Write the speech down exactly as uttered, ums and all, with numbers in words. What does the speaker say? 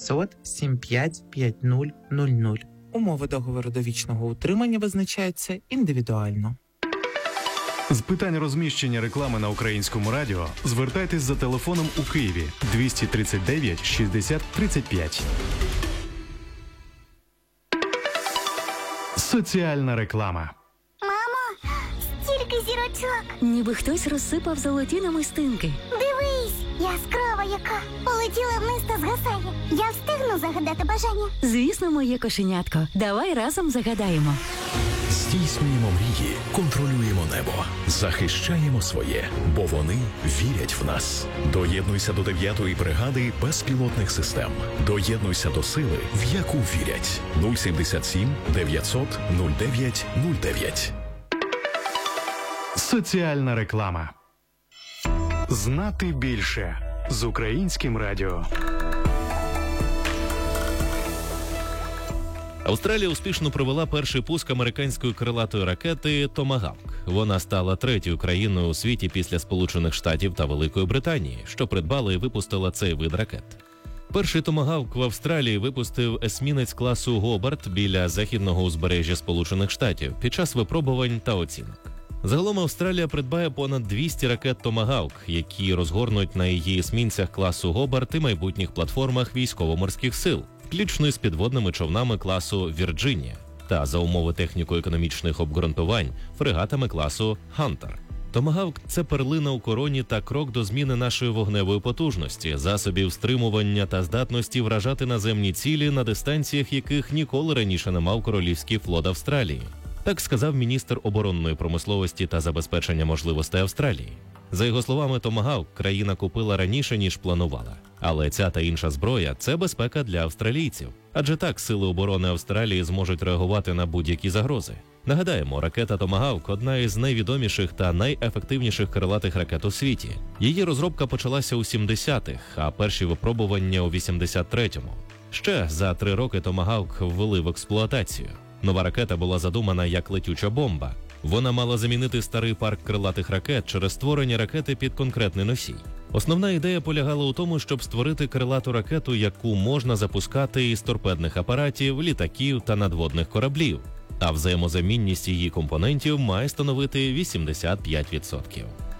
шістсот сімдесят п'ять п'ятдесят нуль нуль. Умови договору довічного утримання визначаються індивідуально. З питань розміщення реклами на Українському радіо звертайтесь за телефоном у Києві двісті тридцять дев'ять шістдесят тридцять п'ять. Соціальна реклама. Мамо, стільки зірочок. Ніби хтось розсипав золоті намистинки. Дивись, яскрава яка. Полетіла вниз та згасає. Я встигну загадати бажання. Звісно, моє кошенятко. Давай разом загадаємо. Здійснюємо мрії, контролюємо небо, захищаємо своє, бо вони вірять в нас. Доєднуйся до дев'ятої бригади безпілотних систем. Доєднуйся до сили, в яку вірять. нуль сімдесят сім дев'ятсот нуль дев'ять нуль дев'ять. Соціальна реклама. Знати більше з Українським радіо. Австралія успішно провела перший пуск американської крилатої ракети «Томагавк». Вона стала третьою країною у світі після Сполучених Штатів та Великої Британії, що придбала і випустила цей вид ракет. Перший «Томагавк» в Австралії випустив есмінець класу «Гобарт» біля західного узбережжя Сполучених Штатів під час випробувань та оцінок. Загалом Австралія придбає понад двісті ракет «Томагавк», які розгорнуть на її есмінцях класу «Гобарт» і майбутніх платформах військово-морських сил, включно з підводними човнами класу «Вірджинія» та, за умови техніко-економічних обґрунтувань, фрегатами класу «Хантер». «Томагавк» – це перлина у короні та крок до зміни нашої вогневої потужності, засобів стримування та здатності вражати наземні цілі, на дистанціях яких ніколи раніше не мав Королівський флот Австралії. Так сказав міністр оборонної промисловості та забезпечення можливостей Австралії. За його словами, «Томагавк» країна купила раніше, ніж планувала. Але ця та інша зброя – це безпека для австралійців. Адже так сили оборони Австралії зможуть реагувати на будь-які загрози. Нагадаємо, ракета «Томагавк» – одна із найвідоміших та найефективніших крилатих ракет у світі. Її розробка почалася у сімдесятих, а перші випробування у вісімдесят третьому. Ще за три роки «Томагавк» ввели в експлуатацію. Нова ракета була задумана як летюча бомба. Вона мала замінити старий парк крилатих ракет через створення ракети під конкретний носій. Основна ідея полягала у тому, щоб створити крилату ракету, яку можна запускати із торпедних апаратів, літаків та надводних кораблів. А взаємозамінність її компонентів має становити вісімдесят п'ять відсотків.